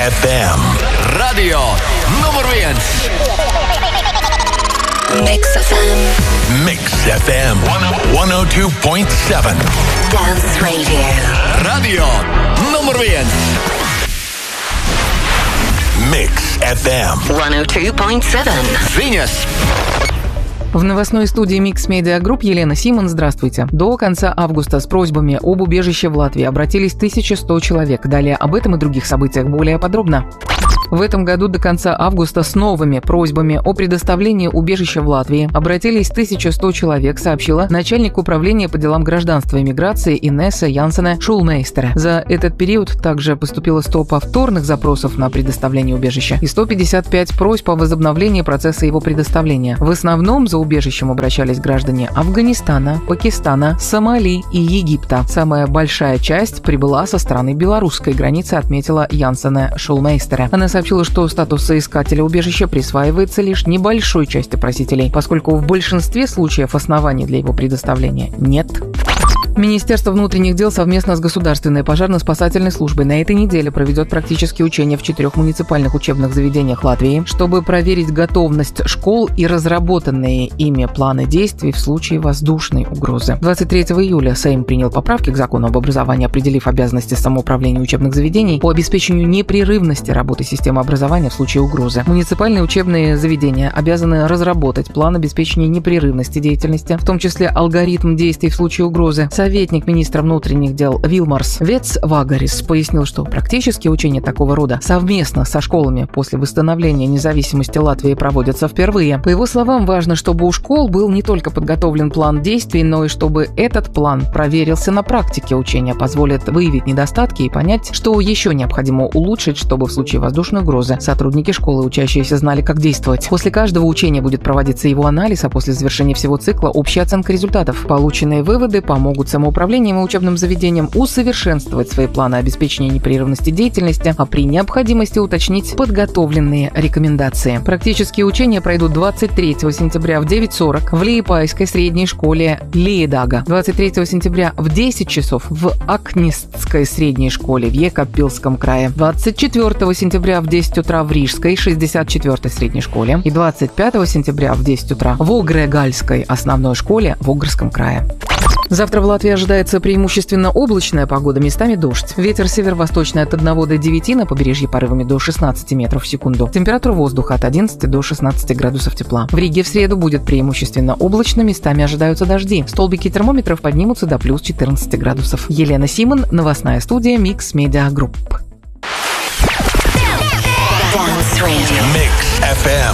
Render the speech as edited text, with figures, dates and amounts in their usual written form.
FM. Radio nummer 1. Mix FM. Mix FM 102.7. Dance Radio. Radio nummer 1. Mix FM 102.7. Venus. В новостной студии Mix Media Group Елена Симон. Здравствуйте. До конца августа с просьбами об убежище в Латвии обратились 1100 человек. Далее об этом и других событиях более подробно. В этом году до конца августа с новыми просьбами о предоставлении убежища в Латвии обратились 1100 человек, сообщила начальник управления по делам гражданства и миграции Инесса Янсене Шулмейстера. За этот период также поступило 100 повторных запросов на предоставление убежища и 155 просьб о возобновлении процесса его предоставления. В основном за убежищем обращались граждане Афганистана, Пакистана, Сомали и Египта. Самая большая часть прибыла со стороны белорусской границы, отметила Янсене Шулмейстера. Она сообщила, что статус соискателя убежища присваивается лишь небольшой части просителей, поскольку в большинстве случаев оснований для его предоставления нет. Министерство внутренних дел совместно с Государственной пожарно-спасательной службой на этой неделе проведет практические учения в 4 муниципальных учебных заведениях Латвии, чтобы проверить готовность школ и разработанные ими планы действий в случае воздушной угрозы. 23 июля Сейм принял поправки к закону об образовании, определив обязанности самоуправления учебных заведений по обеспечению непрерывности работы системы образования в случае угрозы. Муниципальные учебные заведения обязаны разработать план обеспечения непрерывности деятельности, в том числе алгоритм действий в случае угрозы. Советник министра внутренних дел Вилмарс Вецвагарис пояснил, что практические учения такого рода совместно со школами после восстановления независимости Латвии проводятся впервые. По его словам, важно, чтобы у школ был не только подготовлен план действий, но и чтобы этот план проверился на практике. Учения позволят выявить недостатки и понять, что еще необходимо улучшить, чтобы в случае воздушной угрозы сотрудники школы и учащиеся знали, как действовать. После каждого учения будет проводиться его анализ, а после завершения всего цикла общая оценка результатов. Полученные выводы помогут самоуправлением и учебным заведениям усовершенствовать свои планы обеспечения непрерывности деятельности, а при необходимости уточнить подготовленные рекомендации. Практические учения пройдут 23 сентября в 9:40 в Лиепайской средней школе Лиедага, 23 сентября в 10 часов в Акнистской средней школе в Екаппилском крае, 24 сентября в 10 утра в Рижской 64-й средней школе и 25 сентября в 10 утра в Огрегальской основной школе в Огрском крае. Завтра в Латвии ожидается преимущественно облачная погода, местами дождь. Ветер северо-восточный от 1 до 9, на побережье порывами до 16 метров в секунду. Температура воздуха от 11 до 16 градусов тепла. В Риге в среду будет преимущественно облачно, местами ожидаются дожди. Столбики термометров поднимутся до плюс 14 градусов. Елена Симон, новостная студия Mix Media Group. Mix FM.